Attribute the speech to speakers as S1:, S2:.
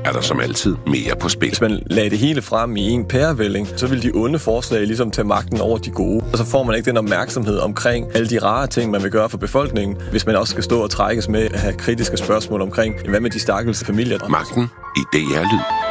S1: er der som altid mere på spil.
S2: Hvis man lagde det hele frem i en pærevælling, så vil de onde forslag ligesom tage magten over de gode. Og så får man ikke den opmærksomhed omkring alle de rare ting, man vil gøre for befolkningen, hvis man også skal stå og trækkes med at have kritiske spørgsmål omkring, hvad med de stakkels familier.
S1: Magten i DR Lyd.